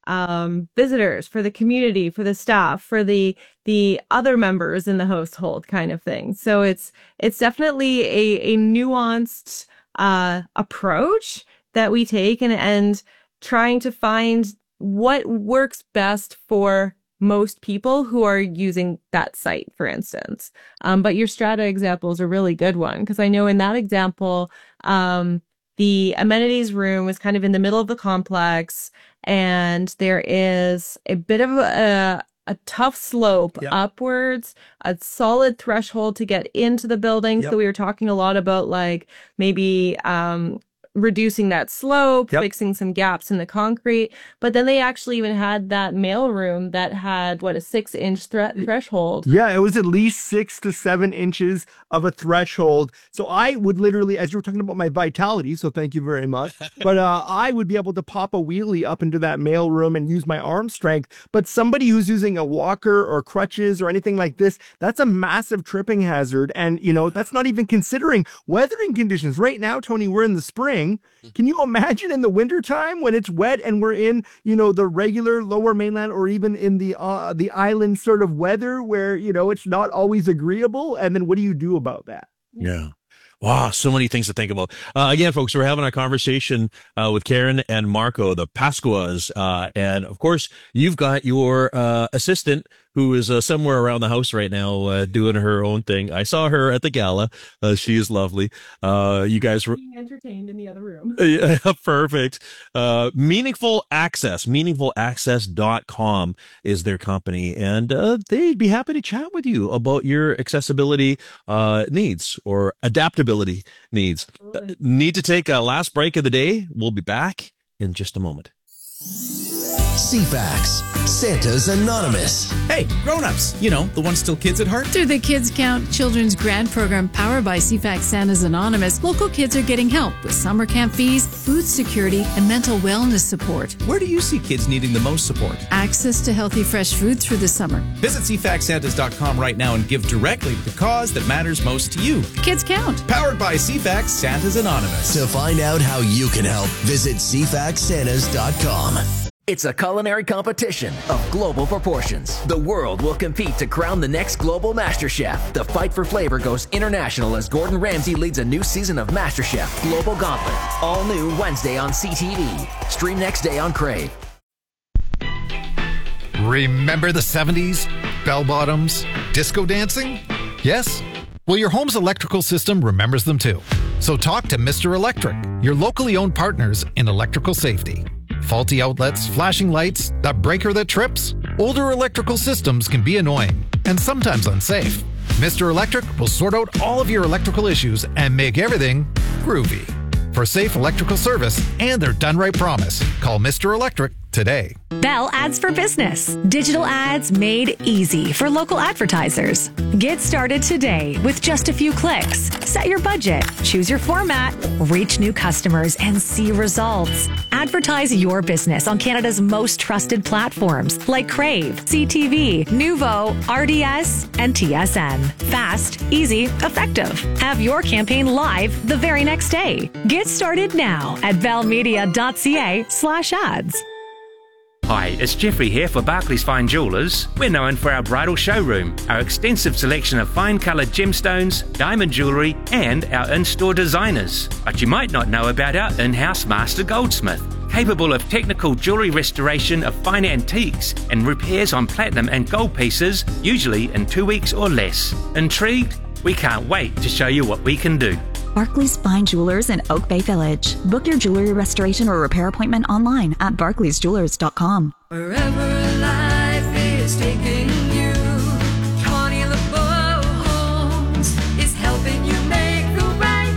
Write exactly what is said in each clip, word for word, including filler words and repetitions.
um, visitors, for the community, for the staff, for the the other members in the household, kind of thing. So it's it's definitely a, a nuanced uh, approach that we take, and and trying to find what works best for most people who are using that site, for instance. Um, but your Strata example is a really good one, because I know in that example, um, the amenities room is kind of in the middle of the complex, and there is a bit of a, a tough slope yep. upwards, a solid threshold to get into the building. Yep. So we were talking a lot about like maybe um, reducing that slope, yep. fixing some gaps in the concrete. But then they actually even had that mail room that had, what, a six inch thre- threshold. Yeah, it was at least six to seven inches of a threshold. So I would literally, as you were talking about my vitality, so thank you very much, but uh, I would be able to pop a wheelie up into that mail room and use my arm strength. But somebody who's using a walker or crutches or anything like this, that's a massive tripping hazard. And, you know, that's not even considering weathering conditions. Right now, Tony, we're in the spring. Can you imagine in the wintertime when it's wet and we're in, you know, the regular lower mainland or even in the uh, the island sort of weather where, you know, it's not always agreeable? And then what do you do about that? Yeah. Wow, so many things to think about. Uh, again, folks, we're having a conversation uh, with Karen and Marco, the Pascuas. Uh, and, of course, you've got your uh, assistant who is uh, somewhere around the house right now uh, doing her own thing. I saw her at the gala. Uh, she is lovely. Uh, you guys were being entertained in the other room. Yeah, perfect. Uh, Meaningful Access, meaningful access dot com is their company. And uh, they'd be happy to chat with you about your accessibility uh, needs or adaptability needs. Uh, need to take a last break of the day. We'll be back in just a moment. C FAX, Santa's Anonymous. Hey, grown-ups, you know, the ones still kids at heart. Through the Kids Count Children's Grant Program powered by C FAX Santa's Anonymous, local kids are getting help with summer camp fees, food security, and mental wellness support. Where do you see kids needing the most support? Access to healthy, fresh food through the summer. Visit c fax santas dot com right now and give directly to the cause that matters most to you. Kids Count. Powered by C FAX Santa's Anonymous. To find out how you can help, visit c fax santas dot com. It's a culinary competition of global proportions. The world will compete to crown the next global master chef. The fight for flavor goes international as Gordon Ramsay leads a new season of MasterChef Global Gauntlet. All new Wednesday on C T V. Stream next day on Crave. Remember the seventies? Bell bottoms? Disco dancing? Yes? Well, your home's electrical system remembers them too. So talk to Mister Electric, your locally owned partners in electrical safety. Faulty outlets, flashing lights, that breaker that trips? Older electrical systems can be annoying and sometimes unsafe. Mister Electric will sort out all of your electrical issues and make everything groovy. For safe electrical service and their done right promise, call Mister Electric today. Bell Ads for Business. Digital ads made easy for local advertisers. Get started today with just a few clicks. Set your budget, choose your format, reach new customers, and see results. Advertise your business on Canada's most trusted platforms like Crave, C T V, Nuvo, R D S, and T S N. Fast, easy, effective. Have your campaign live the very next day. Get started now at bellmedia.ca slash ads. Hi, it's Jeffrey here for Barclays Fine Jewellers. We're known for our bridal showroom, our extensive selection of fine coloured gemstones, diamond jewellery, and our in-store designers. But you might not know about our in-house master goldsmith, capable of technical jewellery restoration of fine antiques and repairs on platinum and gold pieces, usually in two weeks or less. Intrigued? We can't wait to show you what we can do. Barclays Fine Jewelers in Oak Bay Village. Book your jewelry restoration or repair appointment online at barclays jewelers dot com. Wherever life is taking you, Connie LeBeau Homes is helping you make the right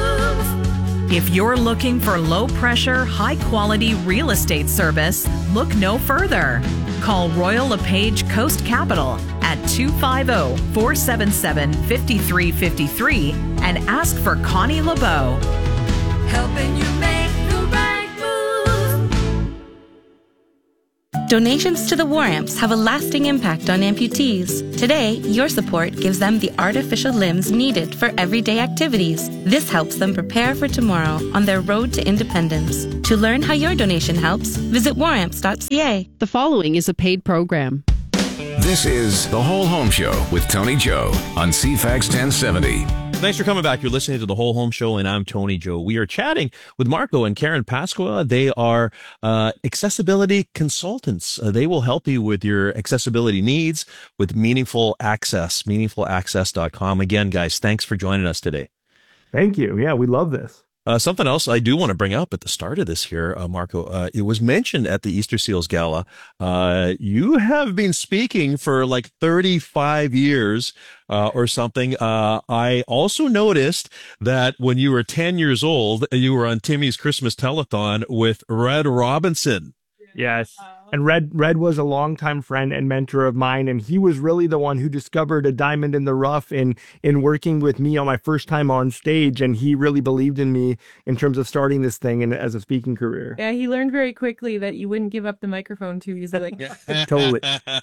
move. If you're looking for low-pressure, high-quality real estate service, look no further. Call Royal LePage Coast Capital at two five zero, four seven seven, five three five three and ask for Connie LeBeau. Helping you make the right move. Donations to the War Amps have a lasting impact on amputees. Today, your support gives them the artificial limbs needed for everyday activities. This helps them prepare for tomorrow on their road to independence. To learn how your donation helps, visit war amps dot c a. The following is a paid program. This is The Whole Home Show with Tony Joe on C FAX ten seventy. Thanks for coming back. You're listening to The Whole Home Show, and I'm Tony Joe. We are chatting with Marco and Karen Pasqua. They are uh, accessibility consultants. Uh, they will help you with your accessibility needs with Meaningful Access, meaningful access dot com. Again, guys, thanks for joining us today. Thank you. Yeah, we love this. Uh, something else I do want to bring up at the start of this here, uh, Marco, uh, it was mentioned at the Easter Seals Gala. Uh, you have been speaking for like thirty-five years uh, or something. Uh, I also noticed that when you were ten years old, you were on Timmy's Christmas Telethon with Red Robinson. Yes. And Red Red was a longtime friend and mentor of mine, and he was really the one who discovered a diamond in the rough in in working with me on my first time on stage, and he really believed in me in terms of starting this thing and as a speaking career. Yeah, he learned very quickly that you wouldn't give up the microphone too easily. Totally.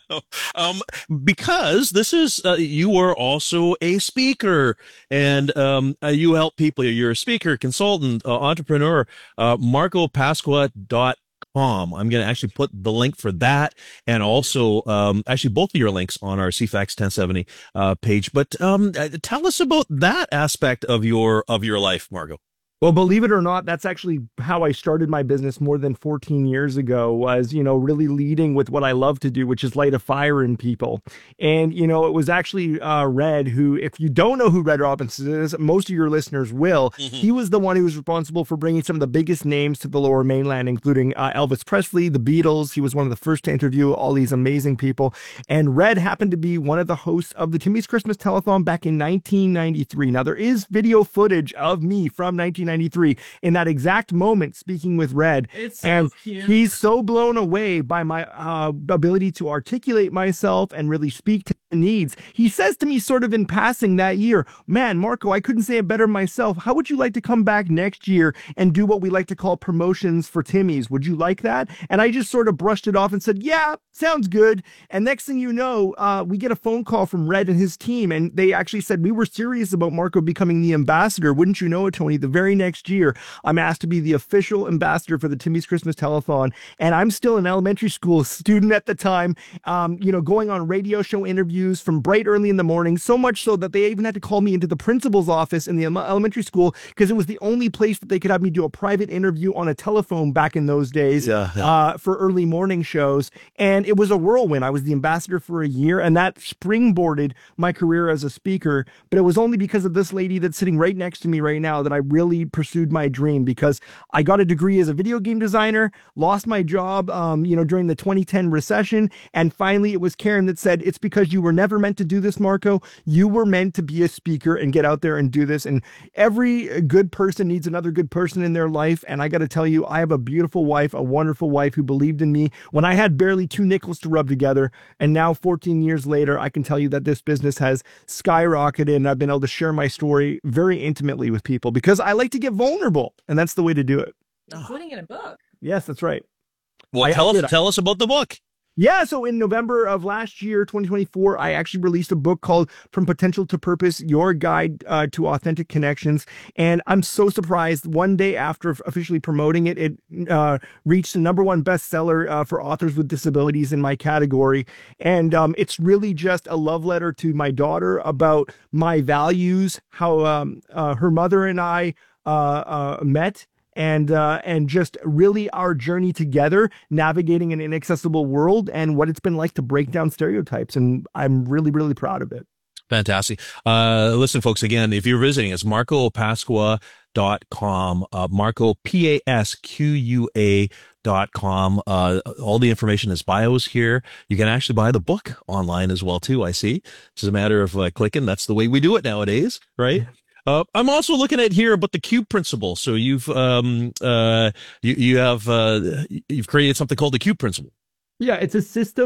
um, because this is, uh, you are also a speaker, and um, uh, you help people. You're a speaker, consultant, uh, entrepreneur. Uh, marco pasqua dot com. I'm going to actually put the link for that, and also um, actually both of your links on our C FAX ten seventy uh, page. But um, tell us about that aspect of your of your life, Marco. Well, believe it or not, that's actually how I started my business more than fourteen years ago, was, you know, really leading with what I love to do, which is light a fire in people. And, you know, it was actually uh, Red who, if you don't know who Red Robinson is, most of your listeners will. Mm-hmm. He was the one who was responsible for bringing some of the biggest names to the Lower Mainland, including uh, Elvis Presley, the Beatles. He was one of the first to interview all these amazing people. And Red happened to be one of the hosts of the Timmy's Christmas Telethon back in nineteen ninety-three. Now, there is video footage of me from nineteen ninety-three in that exact moment speaking with Red. It's so and cute. He's so blown away by my uh, ability to articulate myself and really speak to needs. He says to me sort of in passing that year, man, Marco, I couldn't say it better myself. How would you like to come back next year and do what we like to call promotions for Timmy's? Would you like that? And I just sort of brushed it off and said, yeah, sounds good. And next thing you know, uh, we get a phone call from Red and his team, and they actually said, we were serious about Marco becoming the ambassador. Wouldn't you know it, Tony? The very next year, I'm asked to be the official ambassador for the Timmy's Christmas Telethon. And I'm still an elementary school student at the time, um, you know, going on radio show interviews from bright early in the morning, so much so that they even had to call me into the principal's office in the elementary school because it was the only place that they could have me do a private interview on a telephone back in those days. Yeah, yeah. Uh, for early morning shows. And it was a whirlwind. I was the ambassador for a year, and that springboarded my career as a speaker. But it was only because of this lady that's sitting right next to me right now that I really pursued my dream, because I got a degree as a video game designer, lost my job, um, you know, during the twenty ten recession. And finally, it was Karen that said, it's because you were never meant to do this, Marco. You were meant to be a speaker and get out there and do this. And every good person needs another good person in their life. And I got to tell you, I have a beautiful wife, a wonderful wife who believed in me when I had barely two nickels to rub together. And now fourteen years later, I can tell you that this business has skyrocketed, and I've been able to share my story very intimately with people because I like to get vulnerable, and that's the way to do it. Putting in a book. Yes, that's right. Well, I tell did- us, tell us about the book. Yeah, so in November of last year, twenty twenty-four, I actually released a book called From Potential to Purpose, Your Guide uh, to Authentic Connections. And I'm so surprised, one day after officially promoting it, it uh, reached the number one bestseller uh, for authors with disabilities in my category. And um, it's really just a love letter to my daughter about my values, how um, uh, her mother and I uh, uh, met, and uh, and just really our journey together, navigating an inaccessible world, and what it's been like to break down stereotypes. And I'm really, really proud of it. Fantastic. Uh, listen, folks, again, if you're visiting, it's marco pasqua dot com, uh, Marco, P A S Q U A dot com. Uh, all the information is bios here. You can actually buy the book online as well, too, I see. It's just a matter of uh, clicking. That's the way we do it nowadays, right? Uh, I'm also looking at here about the CUBE principle. So you've um uh you you have uh you've created something called the CUBE principle. Yeah, it's a system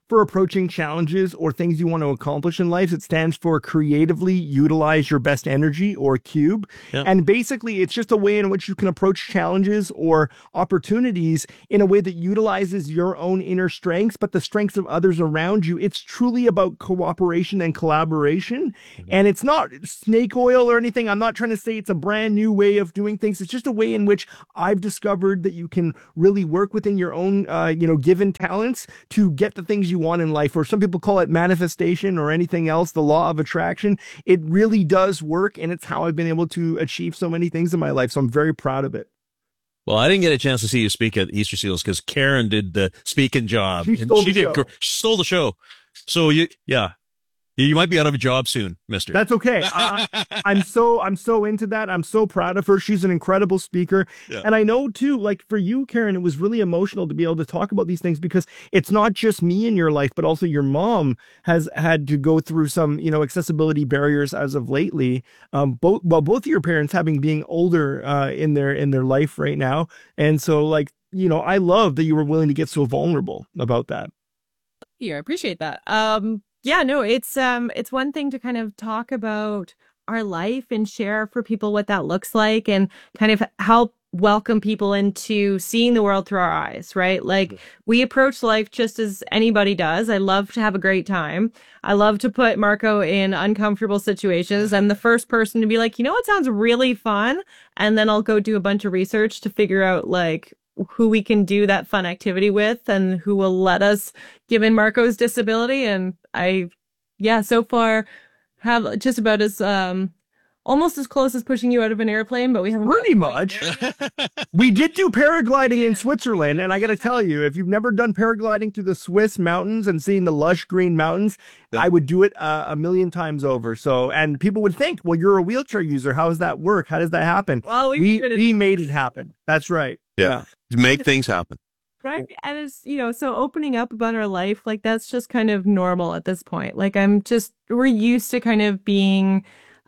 for approaching challenges or things you want to accomplish in life. It stands for creatively utilize your best energy, or CUBE. Yeah. And basically, it's just a way in which you can approach challenges or opportunities in a way that utilizes your own inner strengths, but the strengths of others around you. It's truly about cooperation and collaboration. Mm-hmm. And it's not snake oil or anything. I'm not trying to say it's a brand new way of doing things. It's just a way in which I've discovered that you can really work within your own, uh, you know, given talents to get the things you want in life, or some people call it manifestation or anything else, the law of attraction. It really does work, and it's how I've been able to achieve so many things in my life. So I'm very proud of it. Well, I didn't get a chance to see you speak at Easter Seals because Karen did the speaking job. She stole and she the did. show. She stole the show. So you, yeah, you might be out of a job soon, Mister. That's okay. I, I'm so I'm so into that. I'm so proud of her. She's an incredible speaker. Yeah. And I know too, like for you, Karen, it was really emotional to be able to talk about these things, because it's not just me in your life, but also your mom has had to go through some, you know, accessibility barriers as of lately. Um, both well, both of your parents having being older uh, in their in their life right now. And so, like, you know, I love that you were willing to get so vulnerable about that. Yeah, I appreciate that. Um, yeah, no, it's um, it's one thing to kind of talk about our life and share for people what that looks like, and kind of help welcome people into seeing the world through our eyes, right? Like, we approach life just as anybody does. I love to have a great time. I love to put Marco in uncomfortable situations. I'm the first person to be like, you know what sounds really fun? And then I'll go do a bunch of research to figure out, like, who we can do that fun activity with and who will let us, given Marco's disability. And I, yeah, so far have just about as, um, almost as close as pushing you out of an airplane, but we haven't. Pretty much. We did do paragliding in Switzerland, and I got to tell you, if you've never done paragliding through the Swiss mountains and seen the lush green mountains, yeah. I would do it uh, a million times over. So, and people would think, well, you're a wheelchair user. How does that work? How does that happen? Well, we we, we made it happen. That's right. Yeah. yeah. Make things happen. Right. And it's, you know, so opening up about our life, like, that's just kind of normal at this point. Like, I'm just, we're used to kind of being,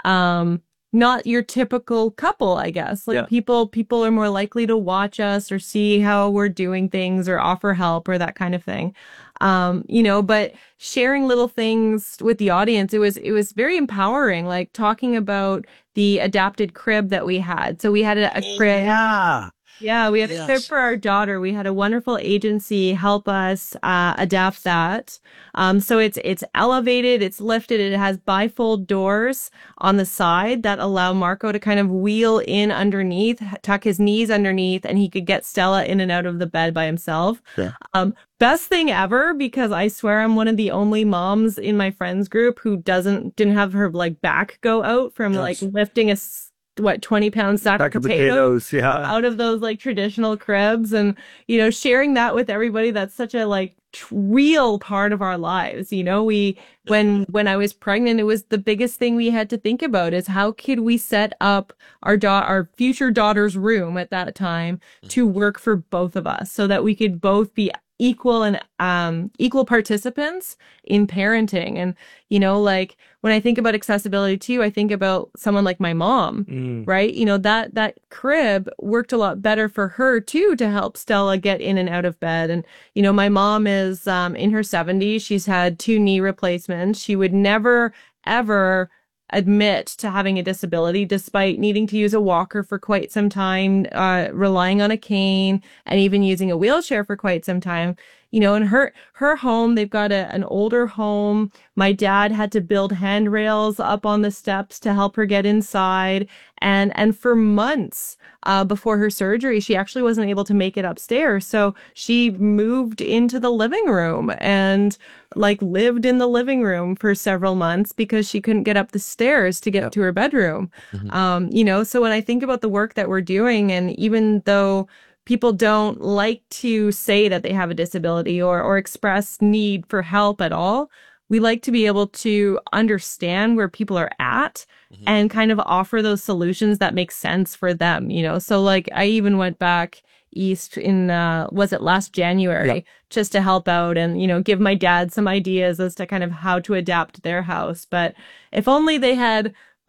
um, not your typical couple, I guess. Like, yeah. people, people are more likely to watch us or see how we're doing things or offer help or that kind of thing. Um, you know, but sharing little things with the audience, it was, it was very empowering, like talking about the adapted crib that we had. So we had a, a crib. Yeah. Yeah, we had Yes. a crib for our daughter. We had a wonderful agency help us uh, adapt that. Um, so it's it's elevated, it's lifted. It has bifold doors on the side that allow Marco to kind of wheel in underneath, tuck his knees underneath, and he could get Stella in and out of the bed by himself. Yeah. Um, best thing ever, because I swear I'm one of the only moms in my friends group who doesn't didn't have her like back go out from Yes. like lifting a s- what twenty pound sack, Sack of of potatoes, potatoes, yeah. out of those like traditional cribs, and you know, sharing that with everybody. That's such a like tr- real part of our lives. You know, we when when I was pregnant, it was the biggest thing we had to think about is how could we set up our da- our future daughter's room at that time to work for both of us, so that we could both be equal and um equal participants in parenting. And you know, like, when I think about accessibility too, I think about someone like my mom, Mm. right? You know, that that crib worked a lot better for her too, to help Stella get in and out of bed. And you know, my mom is um in her seventies. She's had two knee replacements. She would never ever admit to having a disability, despite needing to use a walker for quite some time, uh, relying on a cane, and even using a wheelchair for quite some time. You know, in her, her home, they've got a, an older home. My dad had to build handrails up on the steps to help her get inside. And, and for months, uh, before her surgery, she actually wasn't able to make it upstairs. So she moved into the living room and like lived in the living room for several months because she couldn't get up the stairs to get Yep. to her bedroom. Mhm. Um, you know, so when I think about the work that we're doing, and even though people don't like to say that they have a disability or, or express need for help at all, we like to be able to understand where people are at Mm-hmm. and kind of offer those solutions that make sense for them, you know? So like, I even went back east in, uh, was it last January, Yeah. just to help out and, you know, give my dad some ideas as to kind of how to adapt their house. But if only they had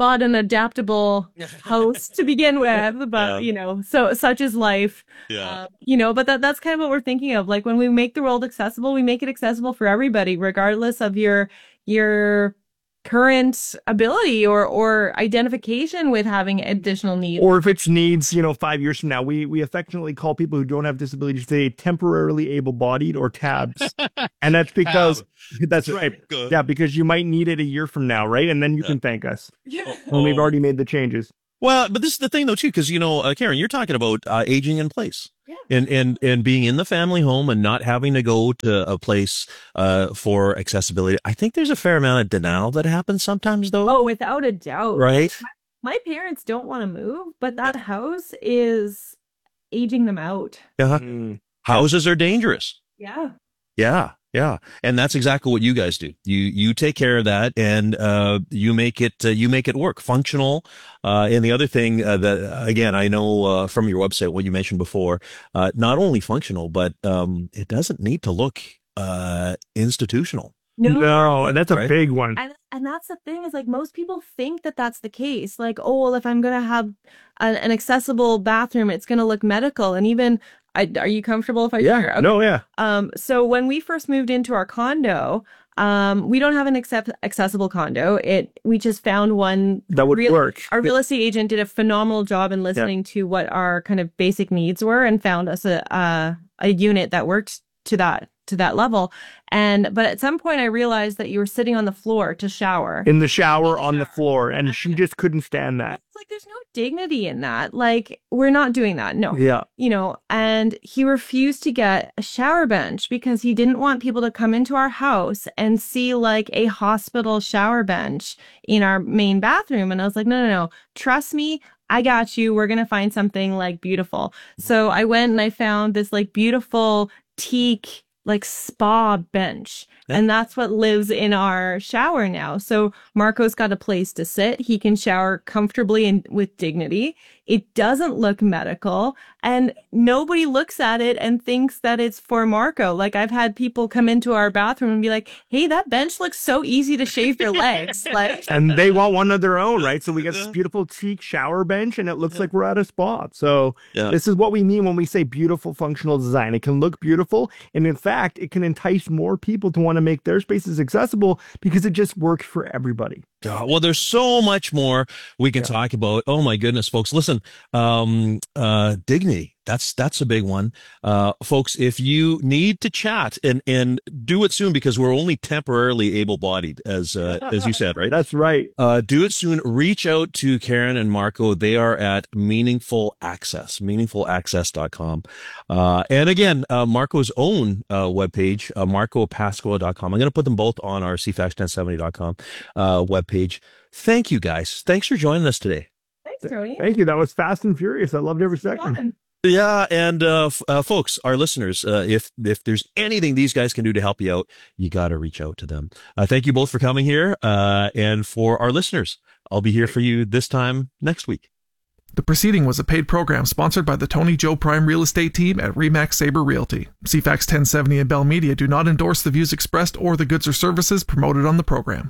bought an adaptable house to begin with, but Yeah. you know, so such is life. Yeah. Uh, you know, but that that's kind of what we're thinking of. Like when we make the world accessible, we make it accessible for everybody, regardless of your your current ability or or identification with having additional needs. Or if it's needs, you know, five years from now, we we affectionately call people who don't have disabilities today temporarily able-bodied or tabs. And that's because, that's right. Good. Yeah, because you might need it a year from now, right? And then you can thank us. Yeah. When we've already made the changes. Well, but this is the thing, though, too, because, you know, uh, Karen, you're talking about uh, aging in place. Yeah. And, and, and being in the family home and not having to go to a place uh, for accessibility. I think there's a fair amount of denial that happens sometimes, though. Oh, without a doubt. Right? My, my parents don't want to move, but that house is aging them out. Yeah. Mm. Houses are dangerous. Yeah. Yeah. Yeah. And that's exactly what you guys do. You, you take care of that and, uh, you make it, uh, you make it work functional. Uh, and the other thing, uh, that, again, I know, uh, from your website, what you mentioned before, uh, not only functional, but, um, it doesn't need to look, uh, institutional. No. No, and that's a Right. big one. And and that's the thing is like most people think that that's the case. Like, oh, well, if I'm going to have an, an accessible bathroom, it's going to look medical. And even, I, are you comfortable if I Yeah. share? Okay. No, yeah. Um, so when we first moved into our condo, um, we don't have an accept- accessible condo. It, we just found one That would real- work. Our real estate agent did a phenomenal job in listening to what our kind of basic needs were and found us a, a, a unit that worked to that, to that level. And, but at some point I realized that you were sitting on the floor to shower. In the shower on the floor, and she just couldn't stand that. It's like, there's no dignity in that. Like, we're not doing that. No. Yeah. You know, and he refused to get a shower bench because he didn't want people to come into our house and see like a hospital shower bench in our main bathroom. And I was like, no, no, no, trust me. I got you. We're going to find something like beautiful. So I went and I found this like beautiful teak, like spa bench. And that's what lives in our shower now. So Marco's got a place to sit. He can shower comfortably and with dignity. It doesn't look medical and nobody looks at it and thinks that it's for Marco. Like I've had people come into our bathroom and be like, hey, that bench looks so easy to shave your legs. Like, And they want one of their own, right? So we got this beautiful teak shower bench, and it looks like we're at a spa. So Yeah. this is what we mean when we say beautiful functional design. It can look beautiful, and in fact, it can entice more people to want to make their spaces accessible because it just works for everybody. God, well, there's so much more we can talk about. Oh my goodness, folks. Listen, um, uh, dignity. That's, that's a big one. Uh, folks, if you need to chat and, and do it soon because we're only temporarily able-bodied as, uh, as you said, right? That's right. Uh, do it soon. Reach out to Karen and Marco. They are at Meaningful Access, meaningful access dot com. Uh, and again, uh, Marco's own, uh, webpage, uh, marco pasqua dot com. I'm going to put them both on our C FAX ten seventy dot com, uh, webpage. Thank you guys. Thanks for joining us today. thanks, Tony. Thank you. That was fast and furious. I loved every second. Fun. Yeah, and uh, f- uh, folks, our listeners, uh, if if there's anything these guys can do to help you out, you got to reach out to them. Uh, thank you both for coming here, uh, and for our listeners, I'll be here for you this time next week. The proceeding was a paid program sponsored by the Tony Joe Prime Real Estate Team at Remax Sabre Realty. C FAX ten seventy and Bell Media do not endorse the views expressed or the goods or services promoted on the program.